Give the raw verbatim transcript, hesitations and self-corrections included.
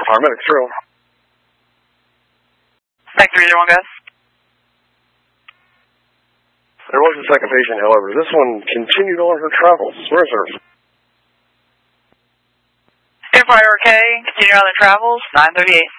paramedics through. Thank three zero one, guys. There was a second patient, however. This one continued on her travels. Where's her? Empire okay, continue on the travels, nine thirty-eight.